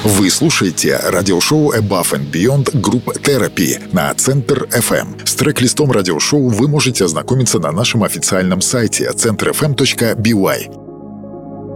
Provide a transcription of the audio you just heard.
Вы слушаете радиошоу Above and Beyond Group Therapy на Центр FM. С трек-листом радиошоу вы можете ознакомиться на нашем официальном сайте centrfm.by.